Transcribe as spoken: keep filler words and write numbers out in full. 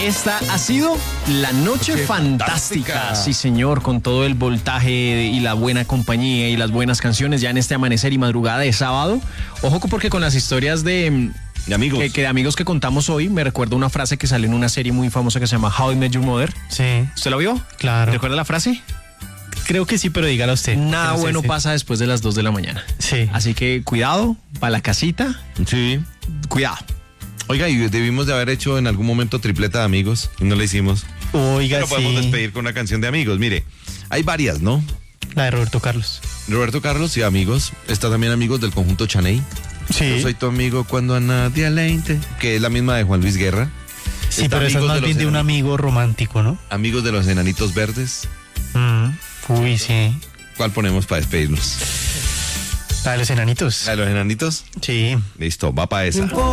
Esta ha sido la noche, noche fantástica. fantástica. Sí, señor, con todo el voltaje y la buena compañía y las buenas canciones ya en este amanecer y madrugada de sábado. Ojo, porque con las historias de... De amigos. Que, que de amigos que contamos hoy, me recuerda una frase que sale en una serie muy famosa que se llama How I Met Your Mother. Sí. ¿Usted la vio? Claro. ¿Recuerda la frase? Creo que sí, pero dígala usted. Nada no sé, bueno sí. pasa después de las dos de la mañana. Sí. Así que cuidado, para la casita. Sí. Cuidado. Oiga, y debimos de haber hecho en algún momento tripleta de amigos y no la hicimos. Oiga, Pero podemos sí. despedir con una canción de amigos. Mire, hay varias, ¿no? La de Roberto Carlos. Roberto Carlos y amigos. Está también amigos del conjunto Chaney. Sí. Yo soy tu amigo cuando a nadie le inte, que es la misma de Juan Luis Guerra. Sí, Está pero esa es Amigos más de bien los de un amigo romántico, ¿no? Amigos de los Enanitos Verdes. Mm. Uy, sí. ¿Cuál ponemos para despedirnos? La de los enanitos. ¿La de los Enanitos? Sí. Listo, va para esa.